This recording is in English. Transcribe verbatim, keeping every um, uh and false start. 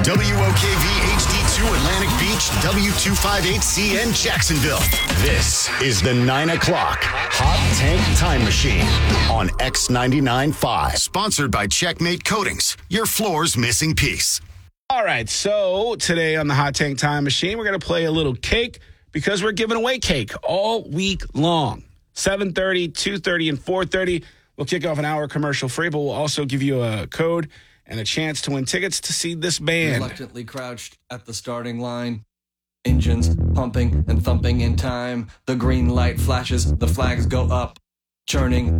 W O K V H D two Atlantic Beach, W two fifty-eight C N Jacksonville. This is the nine o'clock Hot Tank Time Machine on X ninety-nine point five. Sponsored by Checkmate Coatings, your floor's missing piece. All right, so today on the Hot Tank Time Machine, we're going to play a little cake because we're giving away cake all week long. seven thirty, two thirty, and four thirty. We'll kick off an hour commercial free, but we'll also give you a code and a chance to win tickets to see this band. Reluctantly crouched at the starting line. Engines pumping and thumping in time. The green light flashes, the flags go up. Churning